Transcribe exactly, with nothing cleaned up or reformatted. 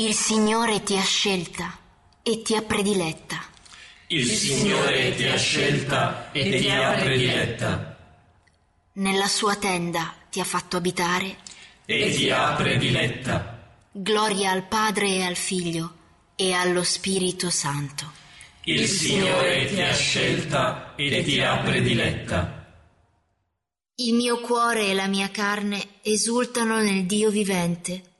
Il Signore ti ha scelta e ti ha prediletta. Il Signore ti ha scelta e ti ha prediletta. Nella sua tenda ti ha fatto abitare e ti ha prediletta. Gloria al Padre e al Figlio e allo Spirito Santo. Il Signore ti ha scelta e ti ha prediletta. Il mio cuore e la mia carne esultano nel Dio vivente,